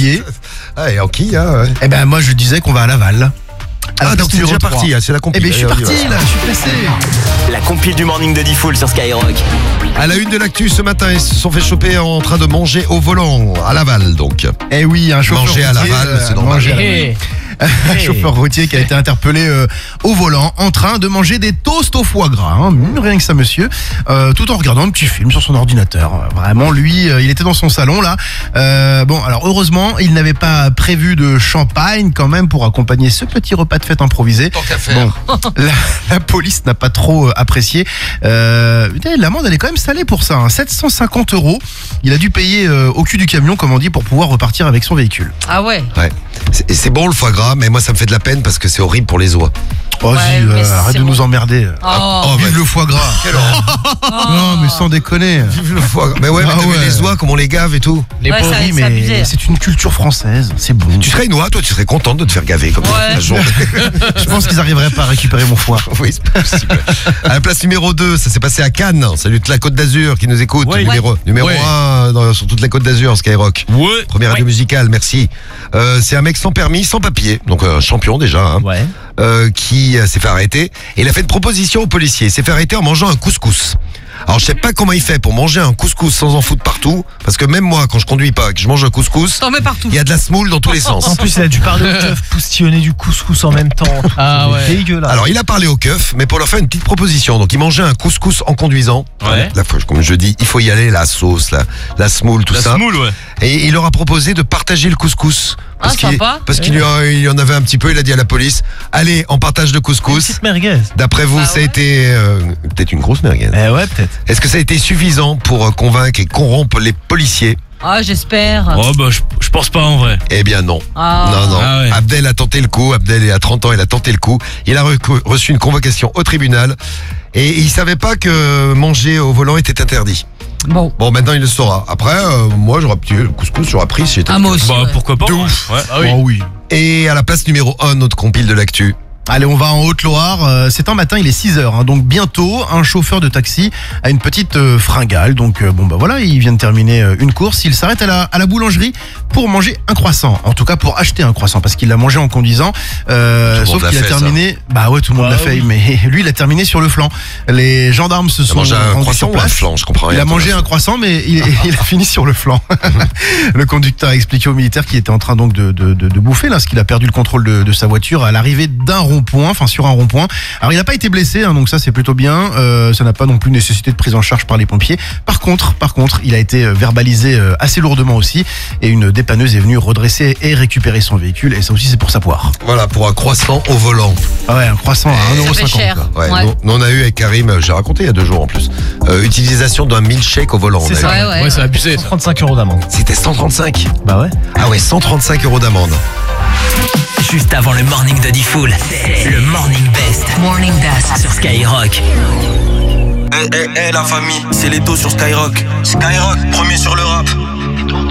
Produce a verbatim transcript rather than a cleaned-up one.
oublié. Ah, et en qui, hein, ouais. Eh ben moi je disais qu'on va à Laval. Ah, donc c'est déjà trois. parti, c'est la Eh compil. ben je suis parti là, je suis pressé. La compile du morning de Diffoul sur Skyrock. À la une de l'actu ce matin, ils se sont fait choper en train de manger au volant, à Laval donc. Eh oui, un chauffeur Manger à routier, Laval, euh, c'est normal. manger à Laval. Hey. Un chauffeur routier qui a été interpellé euh, au volant en train de manger des toasts au foie gras, hein, rien que ça monsieur, euh, tout en regardant un petit film sur son ordinateur. Vraiment, lui, euh, il était dans son salon là. Euh, bon, alors heureusement, il n'avait pas prévu de champagne quand même pour accompagner ce petit repas de fête improvisé. Tant qu'à faire. Bon, la, la police n'a pas trop euh, apprécié. Euh, L'amende elle est quand même salée pour ça, hein, sept cent cinquante euros. Il a dû payer euh, au cul du camion, comme on dit, pour pouvoir repartir avec son véhicule. Ah ouais. Ouais. C'est c'est bon le foie gras, mais moi ça me fait de la peine parce que c'est horrible pour les oies. Oh, Ouais, dis, mais euh, c'est arrête de bon. nous emmerder. Oh. Oh, Vive bah, le foie gras. quelle horreur. Non, mais sans déconner. Vive le foie gras. Mais ouais, mais Ah t'as vu ouais. les oies, comment on les gave et tout. Les Ouais, pauvres. ça- Oui, c'est abusé. mais c'est une culture française. C'est bon. Tu serais une oie, toi, tu serais contente de te faire gaver comme ça Ouais. la journée. Je pense qu'ils n'arriveraient pas à récupérer mon foie. Oui, c'est pas possible. À la place numéro deux, ça s'est passé à Cannes. Salut toute la Côte d'Azur qui nous écoute. Ouais. Numéro, numéro Ouais. un dans- sur toute la Côte d'Azur, Skyrock. Ouais. Première radio musicale, merci. Euh, c'est un mec sans permis, sans papier, donc un champion déjà, hein, Ouais. euh, qui euh, s'est fait arrêter. Et il a fait une proposition au policier. Il s'est fait arrêter en mangeant un couscous. Alors je sais pas comment il fait pour manger un couscous sans en foutre partout, parce que même moi, quand je conduis pas, que je mange un couscous, T'en mets partout. il y a de la semoule dans tous les sens. En plus, il a dû parler au keuf, poustillonner du couscous en même temps. Ah C'est ouais. dégueulasse. Alors il a parlé au keuf, mais pour leur faire une petite proposition. Donc il mangeait un couscous en conduisant. Ouais. La fois, comme je dis, il faut y aller, la sauce, la, la semoule, tout La ça. semoule, ouais. Et il leur a proposé de partager le couscous. Parce Ah, qu'il sympa. parce qu'il lui a- il y en avait un petit peu, il a dit à la police, allez, on partage le Une couscous. petite merguez. D'après vous, Bah ça a ouais. été euh, peut-être une grosse merguez. Eh ouais, peut-être. Est-ce que ça a été suffisant pour euh, convaincre et corrompre les policiers? Ah, j'espère. Oh bah je, je pense pas en vrai. Eh bien non. Ah. Non, non. Ah ouais. Abdel a tenté le coup. Abdel a trente ans, il a tenté le coup. Il a reco- reçu une convocation au tribunal. Et il savait pas que manger au volant était interdit. Bon. Bon, maintenant il le saura. Après, euh, moi j'aurais pris le couscous, j'aurais pris si j'étais. Ah, moi aussi. Bah ouais. pourquoi pas. De ouais. ouf. Ouais. Ah oui. Oh oui. Et à la place numéro un, notre compile de l'actu. Allez, on va en Haute-Loire. Euh, C'est un matin, il est six heures. Hein, donc bientôt, un chauffeur de taxi a une petite euh, fringale. Donc euh, bon bah voilà, il vient de terminer euh, une course. Il s'arrête à la, à la boulangerie pour manger un croissant. En tout cas pour acheter un croissant parce qu'il l'a mangé en conduisant. Euh, Tout le sauf monde l'a qu'il a fait, terminé. Bah ouais, tout le monde Bah l'a fait. oui. Mais lui, il a terminé sur le flanc. Les gendarmes se Il a sont mangé un rendus croissant sur ou un place. flan, je comprends rien. Il a mangé un croissant, mais il, il a fini sur le flanc. Le conducteur a expliqué aux militaires qu'il était en train donc de, de, de, de bouffer, là, parce qu'il a perdu le contrôle de, de sa voiture à l'arrivée d'un rond-point, enfin sur un rond-point. Alors il n'a pas été blessé, hein, donc ça c'est plutôt bien. Euh, ça n'a pas non plus nécessité de prise en charge par les pompiers. Par contre, par contre, il a été euh, verbalisé euh, assez lourdement aussi, et une dépanneuse est venue redresser et récupérer son véhicule, et ça aussi c'est pour sa poire. Voilà, pour un croissant au volant. Ah ouais, un croissant à un euro Ça fait cinquante. cher. Ouais, Ouais. Nous, nous, on a eu avec Karim, euh, j'ai raconté il y a deux jours en plus, euh, utilisation d'un milkshake au volant. C'est on a ça. eu. Ouais, ouais. Ouais, c'est abusé ça. trente-cinq euros d'amende. C'était cent trente-cinq. Bah ouais. Ah ouais, cent trente-cinq euros d'amende. Juste avant le morning de Diffoul. Le morning best. Morning Best. Sur Skyrock. Eh, eh, eh, la famille, c'est les taux sur Skyrock. Skyrock, premier sur le rap.